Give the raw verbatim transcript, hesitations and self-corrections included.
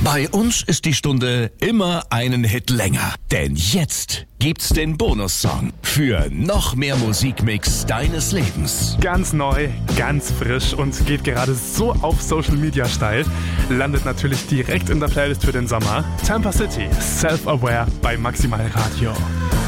Bei uns ist die Stunde immer einen Hit länger. Denn jetzt gibt's den Bonussong für noch mehr Musikmix deines Lebens. Ganz neu, ganz frisch und geht gerade so auf Social Media steil. Landet natürlich direkt in der Playlist für den Sommer. Tampa City, Self-Aware bei Maximal Radio.